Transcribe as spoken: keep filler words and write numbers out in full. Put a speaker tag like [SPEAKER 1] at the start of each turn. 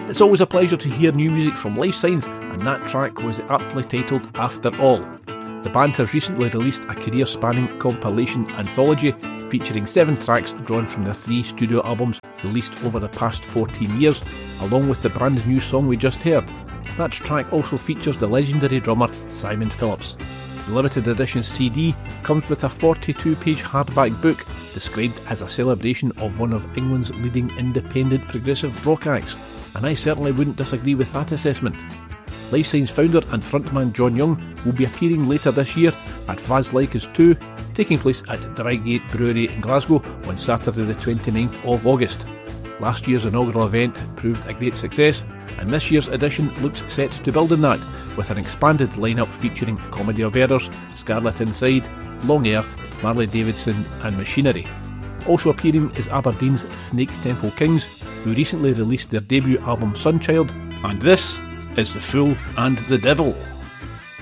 [SPEAKER 1] It's always a pleasure to hear new music from Life Signs, and that track was aptly titled After All. The band has recently released a career-spanning compilation anthology featuring seven tracks drawn from their three studio albums released over the past fourteen years, along with the brand new song we just heard. That track also features the legendary drummer Simon Phillips. The limited edition C D comes with a forty-two page hardback book described as a celebration of one of England's leading independent progressive rock acts, and I certainly wouldn't disagree with that assessment. Life Signs founder and frontman John Young will be appearing later this year at Vaz Like Us two, taking place at Drygate Brewery in Glasgow on Saturday the twenty-ninth of August. Last year's inaugural event proved a great success, and this year's edition looks set to build on that, with an expanded lineup featuring Comedy of Errors, Scarlet Inside, Long Earth, Marley Davidson and Machinery. Also appearing is Aberdeen's Snake Temple Kings, who recently released their debut album Sunchild, and this is The Fool and the Devil.